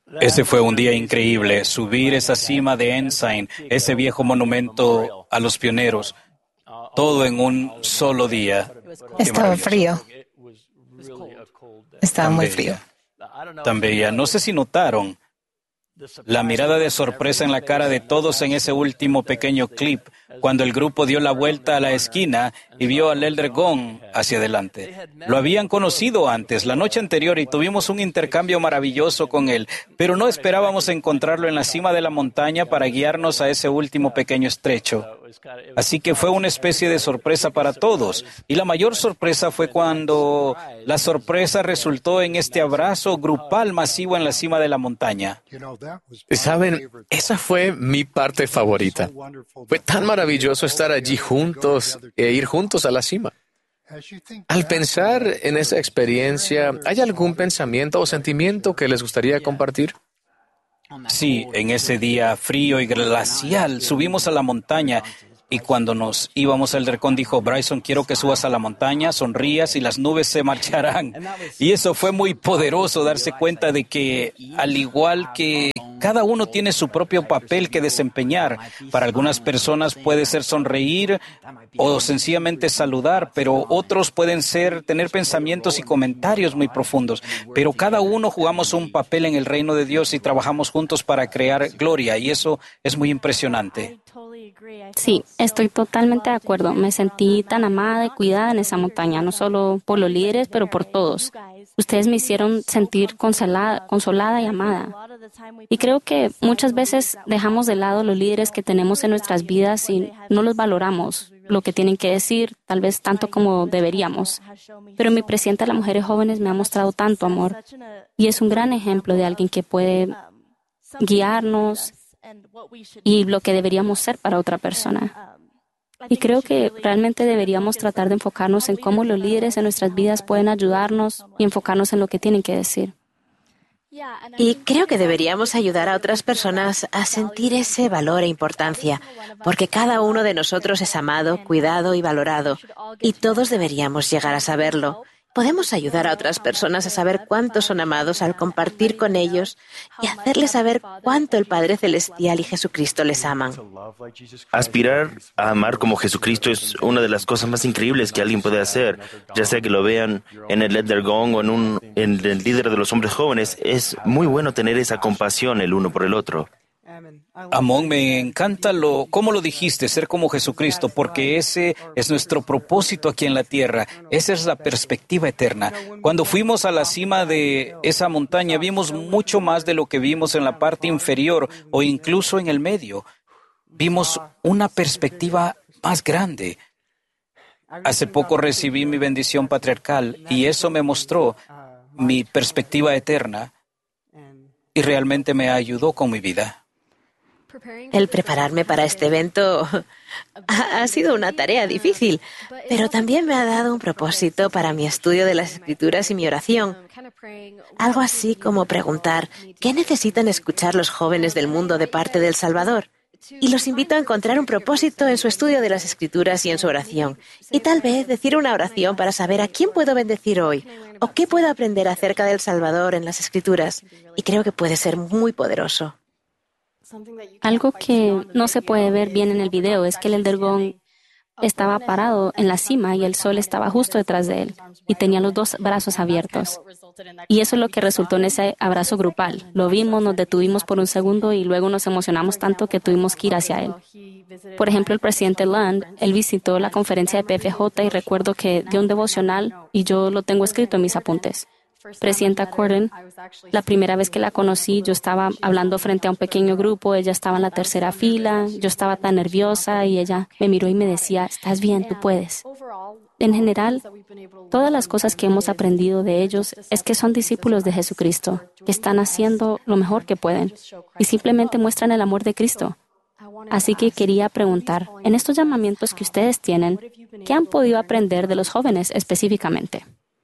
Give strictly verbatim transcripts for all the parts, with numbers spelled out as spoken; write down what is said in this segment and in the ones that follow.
Ese fue un día increíble, subir esa cima de Ensign, ese viejo monumento a los pioneros, todo en un solo día. Qué Estaba maravilloso. frío. Estaba Tan muy frío. bella, tan bella. No sé si notaron la mirada de sorpresa en la cara de todos en ese último pequeño clip, cuando el grupo dio la vuelta a la esquina y vio al Elder Gong hacia adelante. Lo habían conocido antes, la noche anterior, y tuvimos un intercambio maravilloso con él, pero no esperábamos encontrarlo en la cima de la montaña para guiarnos a ese último pequeño estrecho. Así que fue una especie de sorpresa para todos, y la mayor sorpresa fue cuando la sorpresa resultó en este abrazo grupal masivo en la cima de la montaña. Saben, esa fue mi parte favorita. Fue tan maravilloso estar allí juntos e ir juntos a la cima. Al pensar en esa experiencia, ¿hay algún pensamiento o sentimiento que les gustaría compartir? Sí, en ese día frío y glacial subimos a la montaña y cuando nos íbamos, el Elder Gong dijo: Bryson, quiero que subas a la montaña, sonrías y las nubes se marcharán. Y eso fue muy poderoso, darse cuenta de que, al igual que cada uno tiene su propio papel que desempeñar. Para algunas personas puede ser sonreír o sencillamente saludar, pero otros pueden ser tener pensamientos y comentarios muy profundos. Pero cada uno jugamos un papel en el reino de Dios y trabajamos juntos para crear gloria, y eso es muy impresionante. Sí, estoy totalmente de acuerdo. Me sentí tan amada y cuidada en esa montaña, no solo por los líderes, pero por todos. Ustedes me hicieron sentir consolada, consolada y amada. Y creo que muchas veces dejamos de lado los líderes que tenemos en nuestras vidas y no los valoramos, lo que tienen que decir, tal vez tanto como deberíamos. Pero mi presidenta de las mujeres jóvenes me ha mostrado tanto amor y es un gran ejemplo de alguien que puede guiarnos y lo que deberíamos ser para otra persona. Y creo que realmente deberíamos tratar de enfocarnos en cómo los líderes en nuestras vidas pueden ayudarnos y enfocarnos en lo que tienen que decir. Y creo que deberíamos ayudar a otras personas a sentir ese valor e importancia, porque cada uno de nosotros es amado, cuidado y valorado, y todos deberíamos llegar a saberlo. Podemos ayudar a otras personas a saber cuánto son amados al compartir con ellos y hacerles saber cuánto el Padre Celestial y Jesucristo les aman. Aspirar a amar como Jesucristo es una de las cosas más increíbles que alguien puede hacer, ya sea que lo vean en el Elder Gong o en, un, en el líder de los hombres jóvenes. Es muy bueno tener esa compasión el uno por el otro. Amón, me encanta lo, cómo lo dijiste, ser como Jesucristo, porque ese es nuestro propósito aquí en la tierra. Esa es la perspectiva eterna. Cuando fuimos a la cima de esa montaña, vimos mucho más de lo que vimos en la parte inferior o incluso en el medio. Vimos una perspectiva más grande. Hace poco recibí mi bendición patriarcal y eso me mostró mi perspectiva eterna y realmente me ayudó con mi vida. El prepararme para este evento ha, ha sido una tarea difícil, pero también me ha dado un propósito para mi estudio de las Escrituras y mi oración. Algo así como preguntar, ¿qué necesitan escuchar los jóvenes del mundo de parte del Salvador? Y los invito a encontrar un propósito en su estudio de las Escrituras y en su oración. Y tal vez decir una oración para saber a quién puedo bendecir hoy o qué puedo aprender acerca del Salvador en las Escrituras. Y creo que puede ser muy poderoso. Algo que no se puede ver bien en el video es que el Elder Gong estaba parado en la cima y el sol estaba justo detrás de él y tenía los dos brazos abiertos. Y eso es lo que resultó en ese abrazo grupal. Lo vimos, nos detuvimos por un segundo y luego nos emocionamos tanto que tuvimos que ir hacia él. Por ejemplo, el presidente Lund, él visitó la conferencia de P F J y recuerdo que dio un devocional y yo lo tengo escrito en mis apuntes. Presidenta Corden, la primera vez que la conocí, yo estaba hablando frente a un pequeño grupo, ella estaba en la tercera fila, yo estaba tan nerviosa y ella me miró y me decía, estás bien, tú puedes. En general, todas las cosas que hemos aprendido de ellos es que son discípulos de Jesucristo, que están haciendo lo mejor que pueden y simplemente muestran el amor de Cristo. Así que quería preguntar, en estos llamamientos que ustedes tienen, ¿qué han podido aprender de los jóvenes específicamente?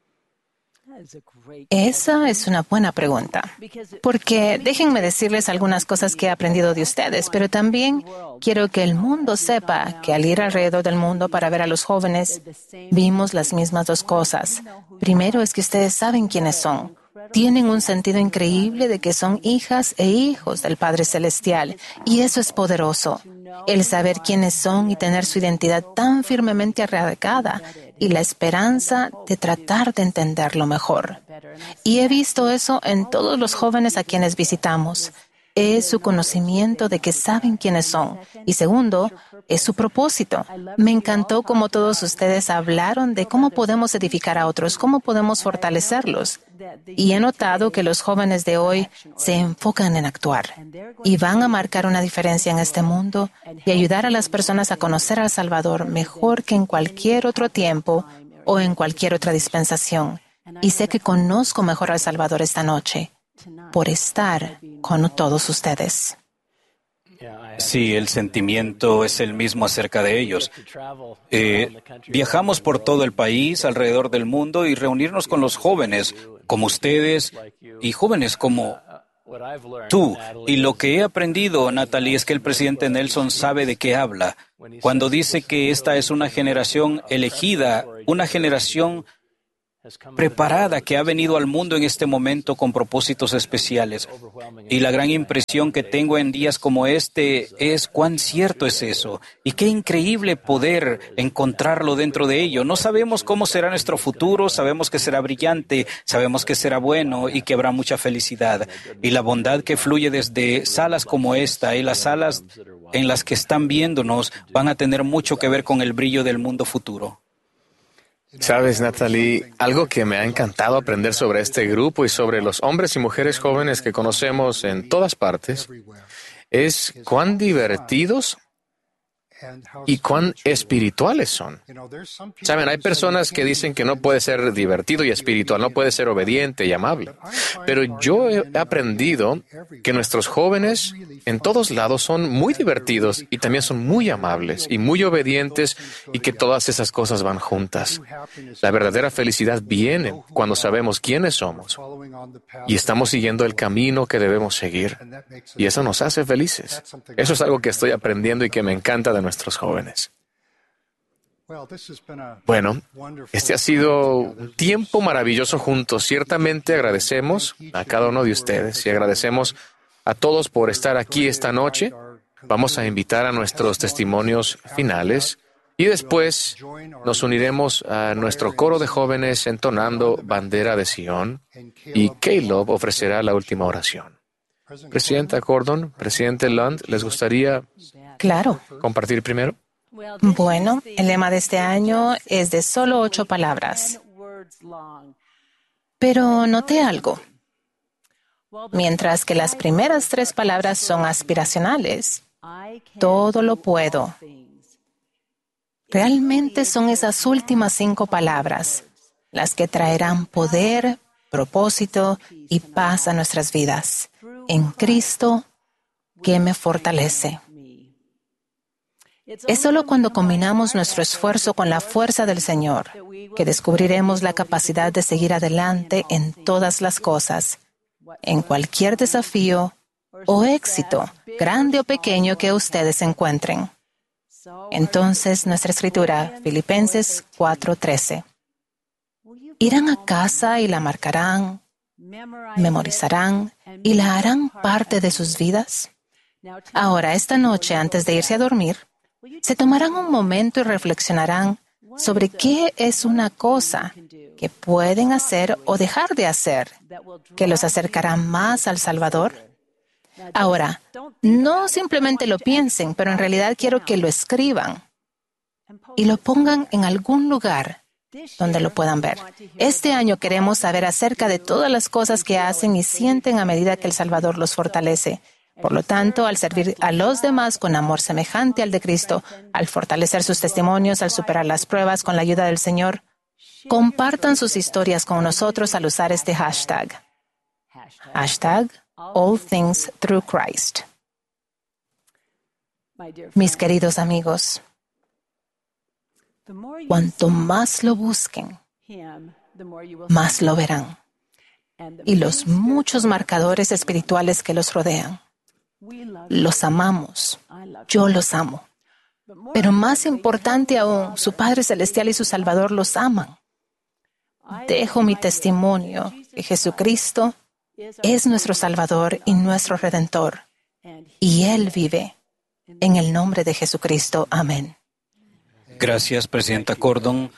Esa es una buena pregunta, porque déjenme decirles algunas cosas que he aprendido de ustedes, pero también quiero que el mundo sepa que al ir alrededor del mundo para ver a los jóvenes, vimos las mismas dos cosas. Primero es que ustedes saben quiénes son. tienen un sentido increíble de que son hijas e hijos del Padre Celestial, y eso es poderoso. El saber quiénes son y tener su identidad tan firmemente arraigada y la esperanza de tratar de entenderlo mejor. Y he visto eso en todos los jóvenes a quienes visitamos. Es su conocimiento de que saben quiénes son. Y segundo, es su propósito. Me encantó cómo todos ustedes hablaron de cómo podemos edificar a otros, cómo podemos fortalecerlos. Y he notado que los jóvenes de hoy se enfocan en actuar y van a marcar una diferencia en este mundo y ayudar a las personas a conocer al Salvador mejor que en cualquier otro tiempo o en cualquier otra dispensación. Y sé que conozco mejor al Salvador esta noche por estar con todos ustedes. Sí, el sentimiento es el mismo acerca de ellos. Eh, viajamos por todo el país, alrededor del mundo, y reunirnos con los jóvenes, como ustedes, y jóvenes como tú. Y lo que he aprendido, Natalie, es que el presidente Nelson sabe de qué habla. Cuando dice que esta es una generación elegida, una generación preparada que ha venido al mundo en este momento con propósitos especiales. Y la gran impresión que tengo en días como este es cuán cierto es eso. Y qué increíble poder encontrarlo dentro de ello. No sabemos cómo será nuestro futuro, sabemos que será brillante, sabemos que será bueno y que habrá mucha felicidad. Y la bondad que fluye desde salas como esta y las salas en las que están viéndonos van a tener mucho que ver con el brillo del mundo futuro. Sabes, Natalie, algo que me ha encantado aprender sobre este grupo y sobre los hombres y mujeres jóvenes que conocemos en todas partes es cuán divertidos y cuán espirituales son. Saben, hay personas que dicen que no puede ser divertido y espiritual, no puede ser obediente y amable. Pero yo he aprendido que nuestros jóvenes en todos lados son muy divertidos y también son muy amables y muy obedientes, y que todas esas cosas van juntas. La verdadera felicidad viene cuando sabemos quiénes somos y estamos siguiendo el camino que debemos seguir. Y eso nos hace felices. Eso es algo que estoy aprendiendo y que me encanta de nuestros jóvenes. Bueno, este ha sido un tiempo maravilloso juntos. Ciertamente agradecemos a cada uno de ustedes y agradecemos a todos por estar aquí esta noche. Vamos a invitar a nuestros testimonios finales y después nos uniremos a nuestro coro de jóvenes entonando Bandera de Sion, y Caleb ofrecerá la última oración. Presidenta Gordon, Presidente Lund, ¿les gustaría Claro. compartir primero? Bueno, el lema de este año es de solo ocho palabras. Pero noté algo. Mientras que las primeras tres palabras son aspiracionales, todo lo puedo. Realmente son esas últimas cinco palabras las que traerán poder, propósito y paz a nuestras vidas. En Cristo, que me fortalece. Es solo cuando combinamos nuestro esfuerzo con la fuerza del Señor que descubriremos la capacidad de seguir adelante en todas las cosas, en cualquier desafío o éxito, grande o pequeño, que ustedes encuentren. Entonces, nuestra escritura, Filipenses cuatro trece. Irán a casa y la marcarán, memorizarán y la harán parte de sus vidas. Ahora, esta noche, antes de irse a dormir, se tomarán un momento y reflexionarán sobre qué es una cosa que pueden hacer o dejar de hacer que los acercará más al Salvador. Ahora, no simplemente lo piensen, pero en realidad quiero que lo escriban y lo pongan en algún lugar donde lo puedan ver. Este año queremos saber acerca de todas las cosas que hacen y sienten a medida que el Salvador los fortalece. Por lo tanto, al servir a los demás con amor semejante al de Cristo, al fortalecer sus testimonios, al superar las pruebas con la ayuda del Señor, compartan sus historias con nosotros al usar este hashtag. Hashtag All Things Through Christ. Mis queridos amigos, cuanto más lo busquen, más lo verán. Y los muchos marcadores espirituales que los rodean. Los amamos. Yo los amo. Pero más importante aún, su Padre Celestial y su Salvador los aman. Dejo mi testimonio que Jesucristo es nuestro Salvador y nuestro Redentor, y Él vive. En el nombre de Jesucristo. Amén. Gracias, Presidenta Cordon,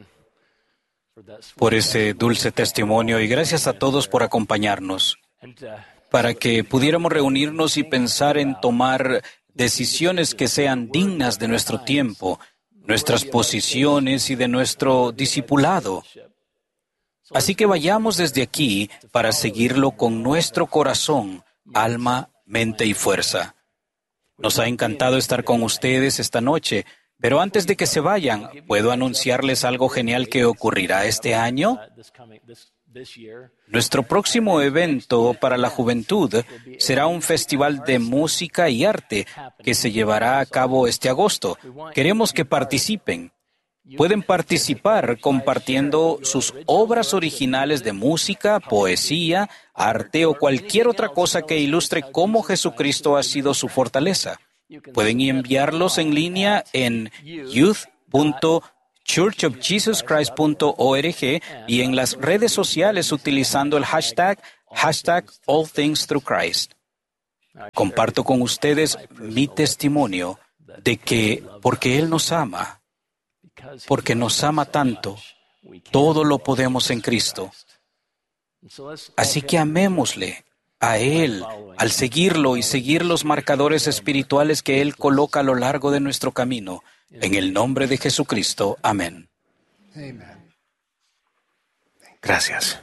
por ese dulce testimonio, y gracias a todos por acompañarnos para que pudiéramos reunirnos y pensar en tomar decisiones que sean dignas de nuestro tiempo, nuestras posiciones y de nuestro discipulado. Así que vayamos desde aquí para seguirlo con nuestro corazón, alma, mente y fuerza. Nos ha encantado estar con ustedes esta noche, pero antes de que se vayan, ¿puedo anunciarles algo genial que ocurrirá este año? Nuestro próximo evento para la juventud será un festival de música y arte que se llevará a cabo este agosto. Queremos que participen. Pueden participar compartiendo sus obras originales de música, poesía, arte o cualquier otra cosa que ilustre cómo Jesucristo ha sido su fortaleza. Pueden enviarlos en línea en youth punto church of jesus christ punto org y en las redes sociales utilizando el hashtag, hashtag All Things Through Christ. Comparto con ustedes mi testimonio de que, porque Él nos ama, porque nos ama tanto, todo lo podemos en Cristo. Así que amémosle a Él al seguirlo y seguir los marcadores espirituales que Él coloca a lo largo de nuestro camino. En el nombre de Jesucristo. Amén. Gracias.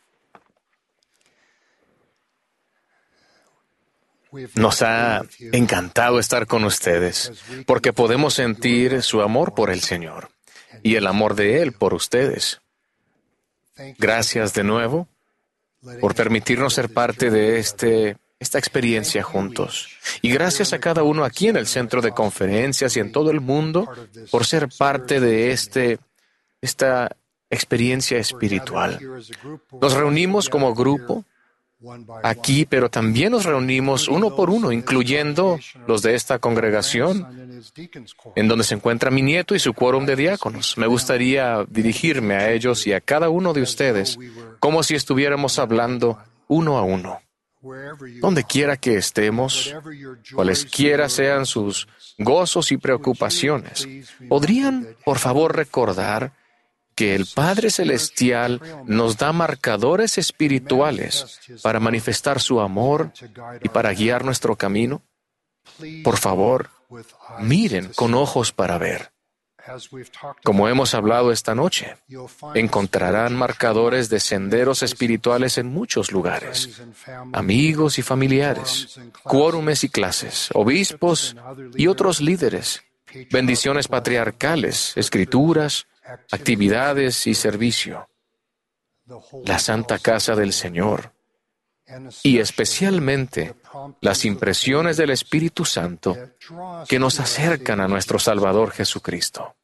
Nos ha encantado estar con ustedes porque podemos sentir su amor por el Señor y el amor de Él por ustedes. Gracias de nuevo por permitirnos ser parte de este, esta experiencia juntos. Y gracias a cada uno aquí en el centro de conferencias y en todo el mundo por ser parte de este, esta experiencia espiritual. Nos reunimos como grupo aquí, pero también nos reunimos uno por uno, incluyendo los de esta congregación, en donde se encuentra mi nieto y su quórum de diáconos. Me gustaría dirigirme a ellos y a cada uno de ustedes como si estuviéramos hablando uno a uno. Donde quiera que estemos, cualesquiera sean sus gozos y preocupaciones, ¿podrían, por favor, recordar que el Padre Celestial nos da marcadores espirituales para manifestar su amor y para guiar nuestro camino? Por favor, miren con ojos para ver. Como hemos hablado esta noche, encontrarán marcadores de senderos espirituales en muchos lugares. Amigos y familiares, quórumes y clases, obispos y otros líderes, bendiciones patriarcales, escrituras, actividades y servicio, la Santa Casa del Señor y especialmente las impresiones del Espíritu Santo que nos acercan a nuestro Salvador Jesucristo.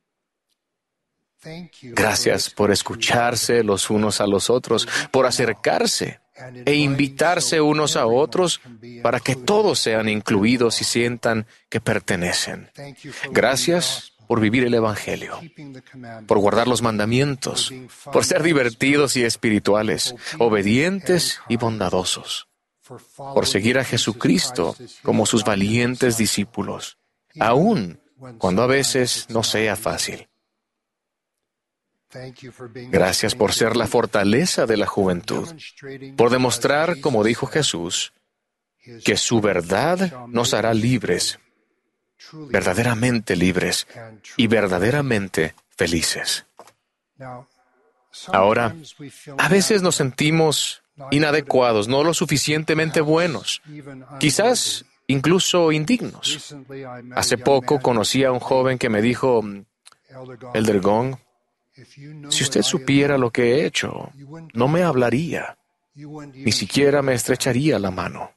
Gracias por escucharse los unos a los otros, por acercarse e invitarse unos a otros para que todos sean incluidos y sientan que pertenecen. Gracias por vivir el Evangelio, por guardar los mandamientos, por ser divertidos y espirituales, obedientes y bondadosos, por seguir a Jesucristo como sus valientes discípulos, aun cuando a veces no sea fácil. Gracias por ser la fortaleza de la juventud, por demostrar, como dijo Jesús, que su verdad nos hará libres, verdaderamente libres y verdaderamente felices. Ahora, a veces nos sentimos inadecuados, no lo suficientemente buenos, quizás incluso indignos. Hace poco conocí a un joven que me dijo, Elder Gong, si usted supiera lo que he hecho, no me hablaría, ni siquiera me estrecharía la mano.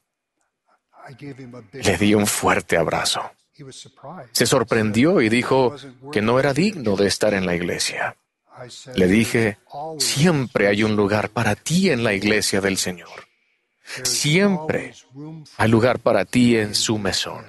Le di un fuerte abrazo. Se sorprendió y dijo que no era digno de estar en la iglesia. Le dije, siempre hay un lugar para ti en la iglesia del Señor. Siempre hay lugar para ti en su mesón.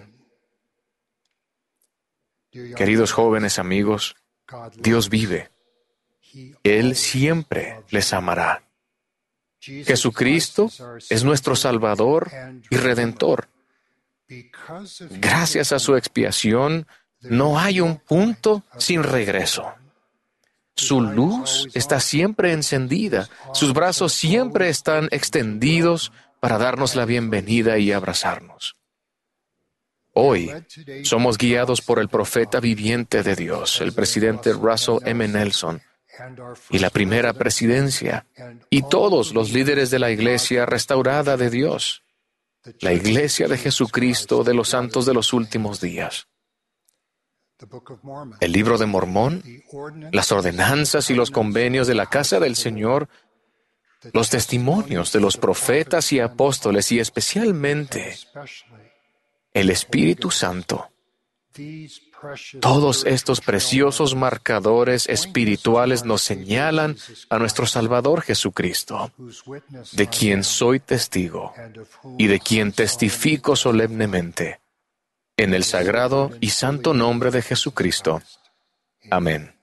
Queridos jóvenes amigos, Dios vive. Él siempre les amará. Jesucristo es nuestro Salvador y Redentor. Gracias a su expiación, no hay un punto sin regreso. Su luz está siempre encendida, sus brazos siempre están extendidos para darnos la bienvenida y abrazarnos. Hoy somos guiados por el profeta viviente de Dios, el presidente Russell M. Nelson, y la primera presidencia, y todos los líderes de la Iglesia restaurada de Dios, la Iglesia de Jesucristo de los santos de los últimos días. El libro de Mormón, las ordenanzas y los convenios de la casa del Señor, los testimonios de los profetas y apóstoles y especialmente el Espíritu Santo. Todos estos preciosos marcadores espirituales nos señalan a nuestro Salvador Jesucristo, de quien soy testigo y de quien testifico solemnemente. En el sagrado y santo nombre de Jesucristo. Amén.